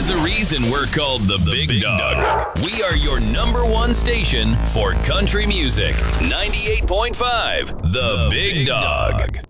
There's a reason we're called the Big Dog. We are your number one station for country music. 98.5, The Big Dog.